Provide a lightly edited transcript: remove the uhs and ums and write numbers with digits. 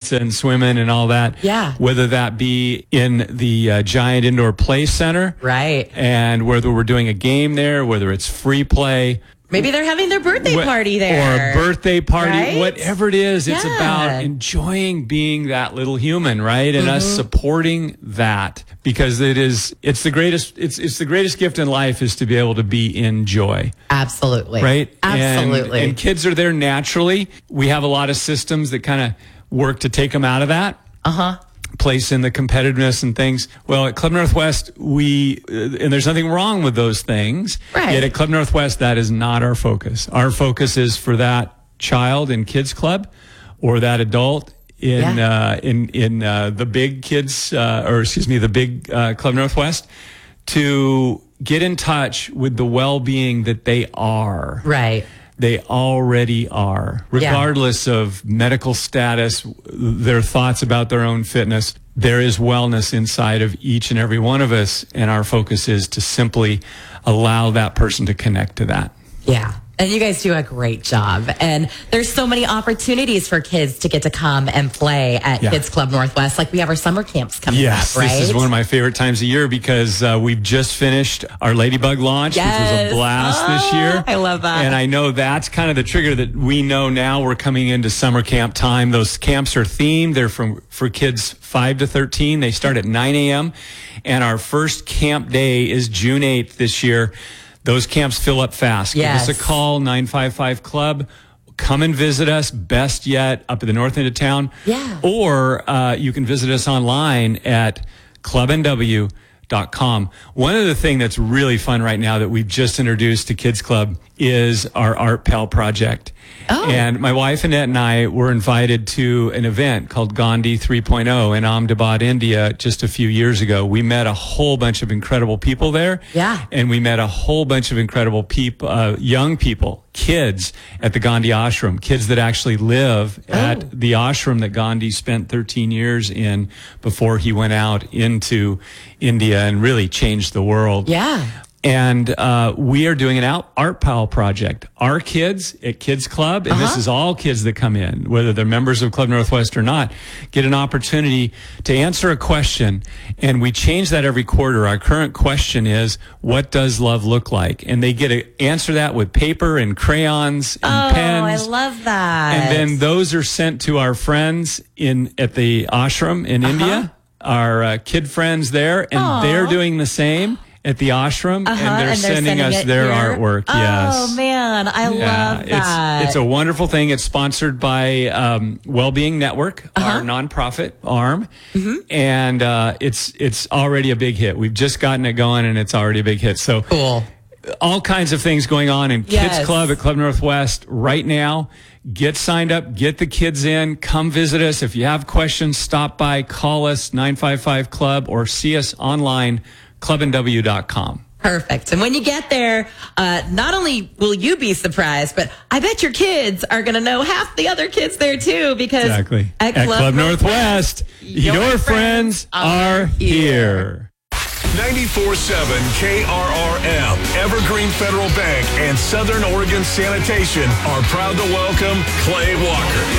pizza and swimming and all that. Yeah. Whether that be in the giant indoor play center. Right. And whether we're doing a game there, whether it's free play. Maybe they're having their birthday party there. Or a birthday party, right? Whatever it is, it's Yeah. about enjoying being that little human, right? And us supporting that, because it's the greatest gift in life is to be able to be in joy. Absolutely. Right? Absolutely. And kids are there naturally. We have a lot of systems that kind of work to take them out of that. Place in the competitiveness and things. Well, at Club Northwest, and there's nothing wrong with those things. Right. Yet at Club Northwest, that is not our focus. Our focus is for that child in Kids Club or that adult in the big kids, the big Club Northwest, to get in touch with the well-being that they are. Right. They already are, regardless of medical status, their thoughts about their own fitness. There is wellness inside of each and every one of us, and our focus is to simply allow that person to connect to that. Yeah. And you guys do a great job. And there's so many opportunities for kids to get to come and play at Kids Club Northwest. Like we have our summer camps coming up, right? This is one of my favorite times of year because we've just finished our Ladybug launch, which was a blast this year. I love that. And I know that's kind of the trigger that we know now we're coming into summer camp time. Those camps are themed. They're for kids 5 to 13. They start at 9 a.m. And our first camp day is June 8th this year. Those camps fill up fast. Yes. Give us a call, 955 Club. Come and visit us, best yet, up at the north end of town. Yeah. Or you can visit us online at clubnw.com. One of the things that's really fun right now that we've just introduced to Kids Club is our Art Pal project. Oh. And my wife Annette and I were invited to an event called Gandhi 3.0 in Ahmedabad, India, just a few years ago. We met a whole bunch of incredible people there. Yeah. And we met a whole bunch of incredible people, young people, kids at the Gandhi ashram, kids that actually live at the ashram that Gandhi spent 13 years in before he went out into India and really changed the world. Yeah. And we are doing an Art Pal project. Our kids at Kids Club, and this is all kids that come in, whether they're members of Club Northwest or not, get an opportunity to answer a question. And we change that every quarter. Our current question is, what does love look like? And they get to answer that with paper and crayons and pens. I love that. And then those are sent to our friends at the ashram in India, our kid friends there, and they're doing the same at the ashram, and they're sending us their artwork. Oh, man, I love that. It's a wonderful thing. It's sponsored by Wellbeing Network, our nonprofit arm, and it's already a big hit. We've just gotten it going, and it's already a big hit. So cool. All kinds of things going on in Kids Club at Club Northwest right now. Get signed up, get the kids in, come visit us. If you have questions, stop by, call us, 955 Club, or see us online, clubnw.com. Perfect. And when you get there, not only will you be surprised, but I bet your kids are going to know half the other kids there too, because at Club Northwest, your friends are here. 94.7 KRRM, Evergreen Federal Bank, and Southern Oregon Sanitation are proud to welcome Clay Walker.